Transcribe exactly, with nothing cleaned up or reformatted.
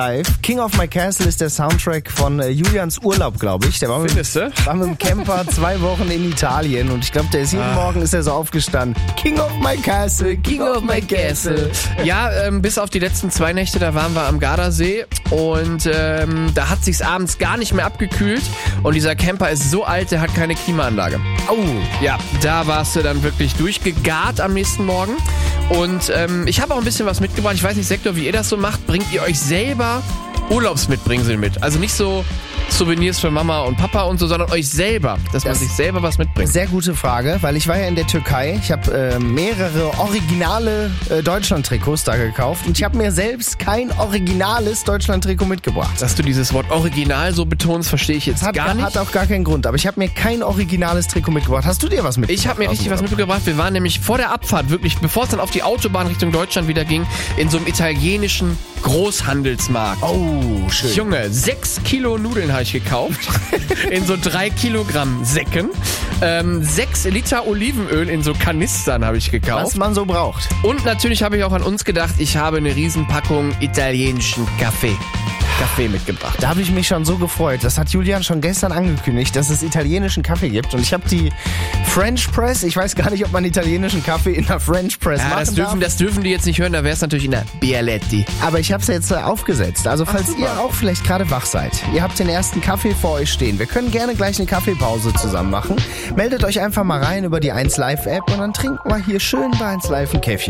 Live. King of My Castle ist der Soundtrack von äh, Julians Urlaub, glaube ich. Der war mit, war mit dem Camper zwei Wochen in Italien und ich glaube, der ist jeden ah. Morgen ist er so aufgestanden. King of My Castle, King, King of My Castle. Ja, ähm, bis auf die letzten zwei Nächte, da waren wir am Gardasee und ähm, da hat sich's abends gar nicht mehr abgekühlt und dieser Camper ist so alt, der hat keine Klimaanlage. Oh. Ja, da warst du dann wirklich durchgegart am nächsten Morgen. Und ähm, ich habe auch ein bisschen was mitgebracht. Ich weiß nicht, Sektor, wie ihr das so macht. Bringt ihr euch selber Urlaubsmitbringsel mit? Also nicht so Souvenirs für Mama und Papa und so, sondern euch selber, dass man das sich selber was mitbringt. Sehr gute Frage, weil ich war ja in der Türkei. Ich habe äh, mehrere originale äh, Deutschland-Trikots da gekauft und ich habe mir selbst kein originales Deutschland-Trikot mitgebracht. Dass du dieses Wort original so betonst, verstehe ich jetzt hat, gar nicht. Hat auch gar keinen Grund, aber ich habe mir kein originales Trikot mitgebracht. Hast du dir was mitgebracht? Ich habe mir richtig was mitgebracht. Wir waren nämlich vor der Abfahrt, wirklich, bevor es dann auf die Autobahn Richtung Deutschland wieder ging, in so einem italienischen Großhandelsmarkt. Oh, schön. Junge, sechs Kilo Nudeln habe ich gekauft. In so drei Kilogramm Säcken. Ähm, sechs Liter Olivenöl in so Kanistern habe ich gekauft. Was man so braucht. Und natürlich habe ich auch an uns gedacht, ich habe eine Riesenpackung italienischen Kaffee. Kaffee mitgebracht. Da habe ich mich schon so gefreut. Das hat Julian schon gestern angekündigt, dass es italienischen Kaffee gibt. Und ich habe die French Press. Ich weiß gar nicht, ob man italienischen Kaffee in der French Press ja, machen das dürfen, darf. Das dürfen die jetzt nicht hören, da wäre es natürlich in der Bialetti. Aber ich habe es jetzt äh, aufgesetzt. Also falls Ach, ihr auch vielleicht gerade wach seid, ihr habt den ersten Kaffee vor euch stehen. Wir können gerne gleich eine Kaffeepause zusammen machen. Meldet euch einfach mal rein über die eins Live App und dann trinken wir hier schön bei eins Live ein Käffchen.